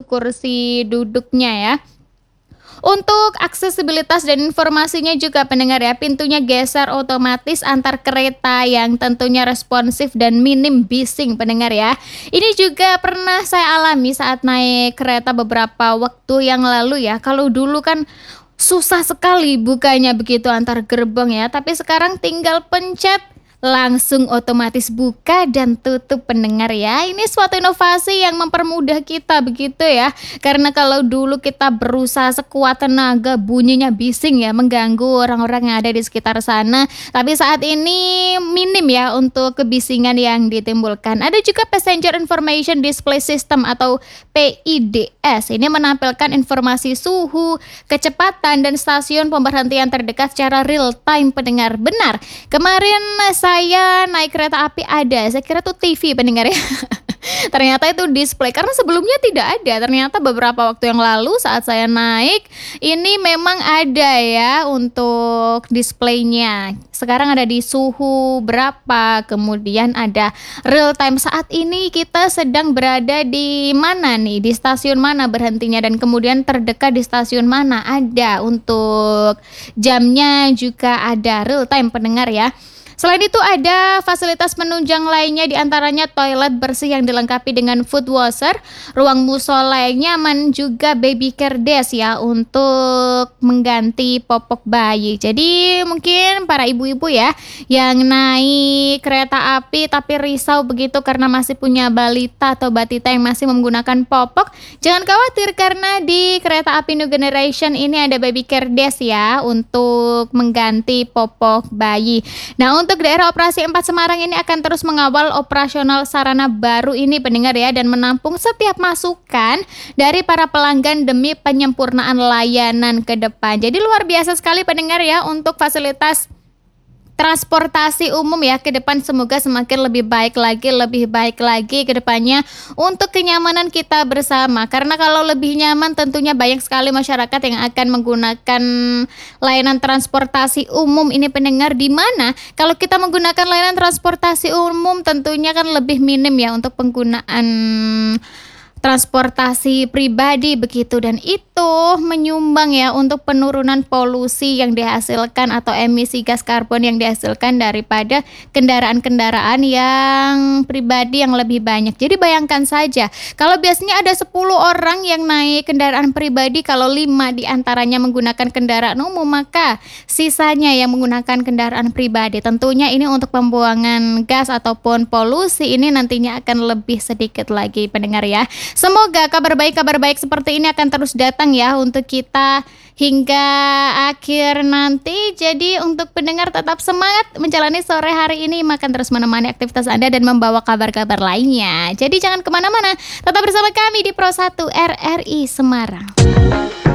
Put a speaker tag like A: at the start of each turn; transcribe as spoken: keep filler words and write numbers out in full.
A: untuk kursi duduknya ya. Untuk aksesibilitas dan informasinya juga pendengar ya, pintunya geser otomatis antar kereta yang tentunya responsif dan minim bising pendengar ya. Ini juga pernah saya alami saat naik kereta beberapa waktu yang lalu ya. Kalau dulu kan susah sekali bukanya begitu antar gerbong ya, tapi sekarang tinggal pencet langsung otomatis buka dan tutup pendengar ya. Ini suatu inovasi yang mempermudah kita begitu ya. Karena kalau dulu kita berusaha sekuat tenaga bunyinya bising ya, mengganggu orang-orang yang ada di sekitar sana. Tapi saat ini minim ya untuk kebisingan yang ditimbulkan. Ada juga Passenger Information Display System atau P I D S. Ini menampilkan informasi suhu, kecepatan dan stasiun pemberhentian terdekat secara real time pendengar. Benar. Kemarin saya naik kereta api ada, saya kira tuh T V pendengar ya. Ternyata itu display karena sebelumnya tidak ada. Ternyata beberapa waktu yang lalu saat saya naik ini memang ada ya untuk displaynya. Sekarang ada di suhu berapa, kemudian ada real time saat ini kita sedang berada di mana nih, di stasiun mana berhentinya dan kemudian terdekat di stasiun mana ada. Untuk jamnya juga ada real time pendengar ya. Selain itu ada fasilitas penunjang lainnya diantaranya toilet bersih yang dilengkapi dengan foot washer, ruang musola yang nyaman, juga baby care desk ya untuk mengganti popok bayi. Jadi mungkin para ibu-ibu ya yang naik kereta api tapi risau begitu karena masih punya balita atau batita yang masih menggunakan popok, jangan khawatir karena di kereta api New Generation ini ada baby care desk ya untuk mengganti popok bayi. Nah, untuk daerah operasi empat Semarang ini akan terus mengawal operasional sarana baru ini pendengar ya dan menampung setiap masukan dari para pelanggan demi penyempurnaan layanan ke depan. Jadi luar biasa sekali pendengar ya untuk fasilitas transportasi umum ya ke depan, semoga semakin lebih baik lagi, lebih baik lagi ke depannya untuk kenyamanan kita bersama. Karena kalau lebih nyaman tentunya banyak sekali masyarakat yang akan menggunakan layanan transportasi umum ini pendengar, di mana kalau kita menggunakan layanan transportasi umum tentunya kan lebih minim ya untuk penggunaan transportasi pribadi begitu, dan itu menyumbang ya untuk penurunan polusi yang dihasilkan atau emisi gas karbon yang dihasilkan daripada kendaraan-kendaraan yang pribadi yang lebih banyak. Jadi bayangkan saja kalau biasanya ada sepuluh orang yang naik kendaraan pribadi, kalau lima diantaranya menggunakan kendaraan umum maka sisanya yang menggunakan kendaraan pribadi. Tentunya ini untuk pembuangan gas ataupun polusi ini nantinya akan lebih sedikit lagi pendengar ya. Semoga kabar baik-kabar baik seperti ini akan terus datang ya untuk kita hingga akhir nanti. Jadi untuk pendengar tetap semangat menjalani sore hari ini, makan terus menemani aktivitas Anda dan membawa kabar-kabar lainnya. Jadi jangan kemana-mana, tetap bersama kami di Pro satu R R I Semarang.